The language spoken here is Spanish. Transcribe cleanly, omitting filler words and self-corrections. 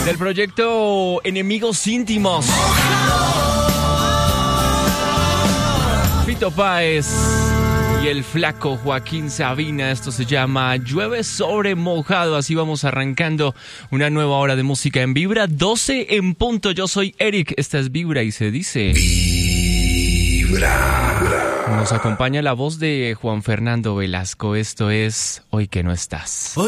Del proyecto Enemigos Íntimos. Fito Páez y el flaco Joaquín Sabina. Esto se llama Llueve sobre mojado. Así vamos arrancando una nueva hora de música en Vibra. 12 en punto. Yo soy Eric. Esta es Vibra y se dice... Vibra. Nos acompaña la voz de Juan Fernando Velasco. Esto es Hoy que no estás.